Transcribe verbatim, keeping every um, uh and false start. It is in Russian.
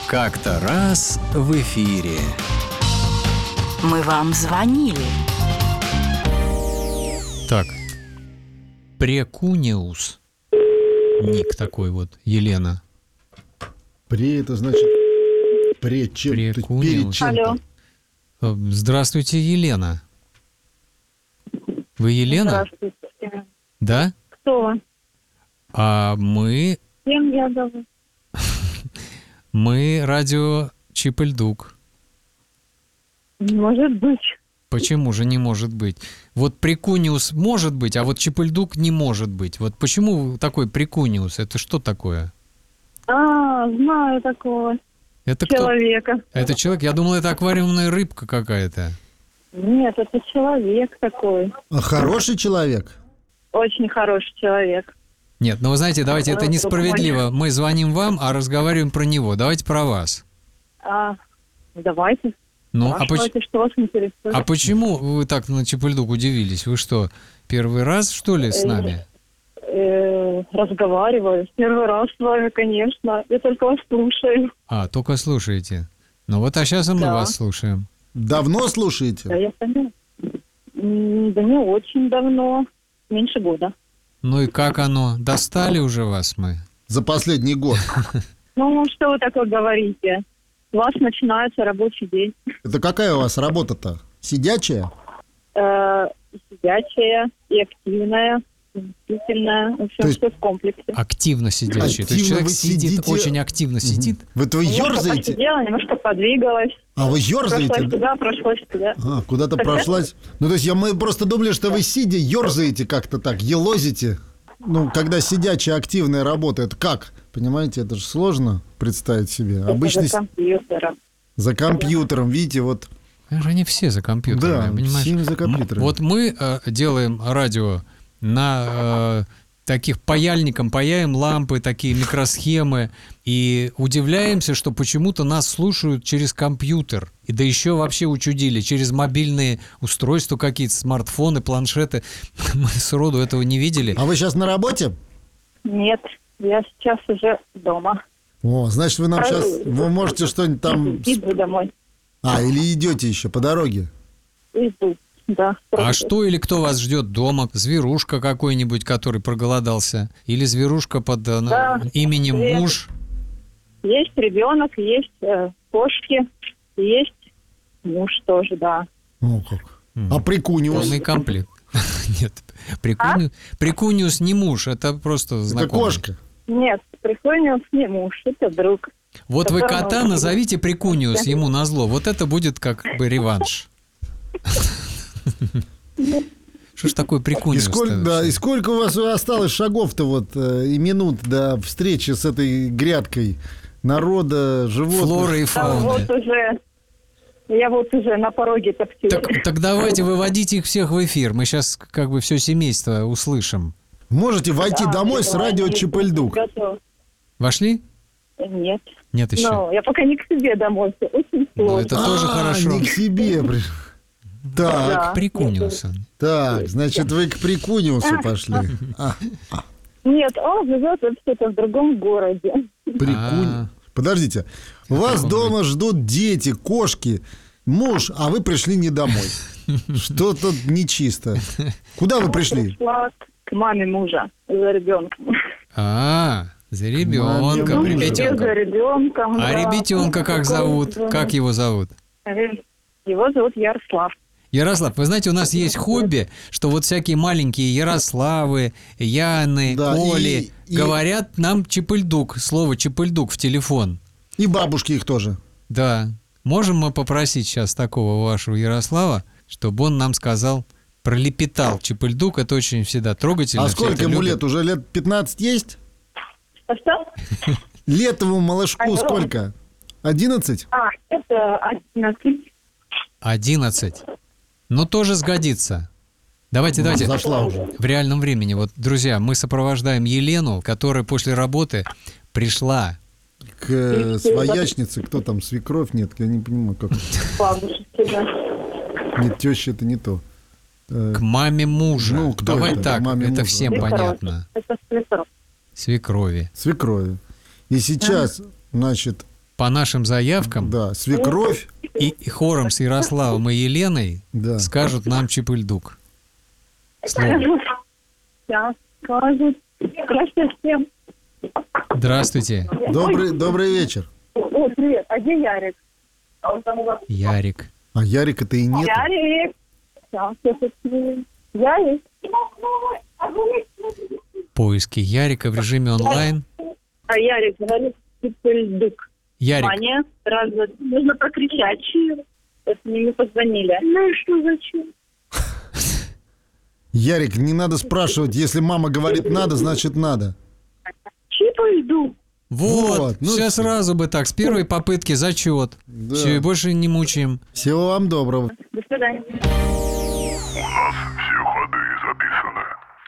Как-то раз в эфире. Мы вам звонили. Так, Прекуниус. Ник такой вот, Елена. Пре, это значит пре чем, то есть перед чем-то. Алло. Здравствуйте, Елена. Вы Елена? Здравствуйте. Да? Кто вы? А мы... Кем я зову? Мы радио Чип и Льдук. Не может быть. Почему же не может быть? Вот Прекуниус может быть, а вот Чип и Льдук не может быть. Вот почему такой Прекуниус? Это что такое? А, знаю такого Это человека. Кто? Это человек? Я думал, это аквариумная рыбка какая-то. Нет, это человек такой. А хороший человек? Очень хороший человек. Нет, ну вы знаете, давайте, это несправедливо. Мы звоним вам, а разговариваем про него. Давайте про вас. А, давайте. Ну, а, поч... что вас интересует? а почему вы так на Чип и Льдук удивились? Вы что, первый раз, что ли, с нами? Э, разговариваю. Первый раз с вами, конечно. Я только вас слушаю. А, только слушаете. Ну вот, а сейчас и мы Да. вас слушаем. Давно Да, слушаете? я поняла. М, Да не очень давно. Меньше года. Ну и как оно? Достали уже вас мы? За последний год. Ну, что вы такое говорите? У вас начинается рабочий день. Это какая у вас работа-то? Сидячая? Э, и сидячая, и активная, и длительная. В общем, То есть- все в комплексе. Активно сидящий. То есть Активно человек вы сидит, сидите? очень активно сидит. Вы-то вы Немножко ерзаете? посидела, немножко подвигалась. А вы ерзаете? Прошлась да? туда, прошлась туда. А, куда-то прошлась. Ну, то есть я, мы просто думали, что вы сидя ерзаете как-то так, елозите. Ну, когда сидячая активная работа, это как? Понимаете, это же сложно представить себе. Обычно Это с- за компьютером. за компьютером, видите, вот. Это же они все за компьютером, Да, понимаешь? все за компьютером. М, Вот мы э, делаем радио на э, таких паяльником, паяем лампы, такие микросхемы, и удивляемся, что почему-то нас слушают через компьютер. И да еще вообще учудили, через мобильные устройства какие-то, смартфоны, планшеты. Мы сроду этого не видели. А вы сейчас на работе? Нет, я сейчас уже дома. О, значит, вы нам сейчас, вы можете что-нибудь там... Иду домой. А, или идете еще по дороге? Иду, да. А что или кто вас ждет дома? Зверушка какой-нибудь, который проголодался? Или зверушка под э, на- Да, именем привет. муж? Есть ребенок, есть э, кошки, есть муж тоже, да. О, как. А Прекуниус? Полный комплект. Нет, Прекуниус, Прекуниус не муж, это просто Это знакомый. кошка. Нет, Прекуниус не муж, это друг. Вот вы Которого кота он назовите Прекуниус ему назло. Вот это будет как бы реванш. Что ж такое И Прекуниус? сколько, да, и сколько у вас осталось шагов-то вот э, и минут до встречи с этой грядкой народа, животных? Флора и А фауны. вот уже, я вот уже на пороге топтю. Так, так давайте выводите их всех в эфир. Мы сейчас как бы все семейство услышим. Можете войти Да, домой с да, радио я Чип и Льдук. готова. Нет? Нет. Нет еще. Ну, я пока не к себе домой, все очень Ну, сложно. это тоже А, хорошо. не к себе. при- Так, Да. Прекуниуса. так, значит, вы к Прекуниусу пошли. А, Нет, он живет вообще-то в другом городе. Прекуни- А. Подождите, у вас каком дома ждут дети, кошки, муж, а вы пришли не домой. Что-то нечисто. Куда вы пришли? Пришла к маме мужа за ребенком. А, за ребенком, Маме Ну, мужа. за ребятенка. ребенком. А да. ребятенка как зовут? Как его зовут? Его зовут Ярослав. Ярослав, вы знаете, у нас есть хобби, что вот всякие маленькие Ярославы, Яны, Да, Оли и- и- говорят нам Чип и Льдук, слово Чип и Льдук в телефон. И бабушки их тоже. Да. Можем мы попросить сейчас такого вашего Ярослава, чтобы он нам сказал, пролепетал Чип и Льдук, это очень всегда трогательно. А все сколько это ему любят. лет? Уже лет пятнадцать есть? А что? Летовому малышку Алло. сколько? Одиннадцать? А, это одиннадцать. Одиннадцать. Ну, тоже сгодится. Давайте, давайте. Зашла уже. В реальном времени. Вот, друзья, мы сопровождаем Елену, которая после работы пришла. К э, своячнице, кто там, свекровь? Нет, я не понимаю, как. Бабушки, да. Нет, теща это не то. Э, К маме мужа. Ну, кто Давай это? так, Маме это мужа. всем Свекровь. понятно. Это свекровь. Свекрови. Свекрови. И сейчас, значит, по нашим заявкам Да, свекровь. и, и хором с Ярославом и Еленой Да. скажут нам Чип-Ильдук. Слово. Сейчас скажут. Здравствуйте всем. Здравствуйте, Добрый, добрый вечер. О, привет. А где Ярик? А он там у вас. Ярик. А Ярика-то и нет. Ярик. Сейчас, я посмотрю. Ярик. Поиски Ярика в режиме онлайн. А Ярик говорит, Чип-Ильдук. Ярик, Ваня, раз, два, нужно прокричать. Вот мне не позвонили. Ну и что, зачем? Ярик, не надо спрашивать. Если мама говорит надо, значит надо. Чип-Ильдук. вот, Вот, ну все всё. сразу бы так, с первой попытки зачет. Да. Все, и больше не мучаем. Всего вам доброго. До свидания.